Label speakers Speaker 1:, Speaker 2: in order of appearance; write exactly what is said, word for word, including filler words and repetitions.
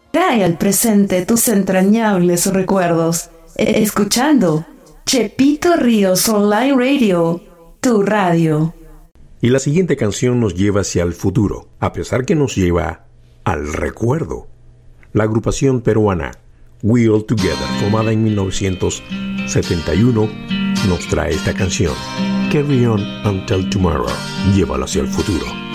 Speaker 1: Trae al presente tus entrañables recuerdos, escuchando Chepito Ríos Online Radio, tu radio.
Speaker 2: Y la siguiente canción nos lleva hacia el futuro, a pesar que nos lleva al recuerdo. La agrupación peruana We All Together, formada en mil novecientos setenta y uno, nos trae esta canción, Carry On Until Tomorrow, llévala hacia el futuro.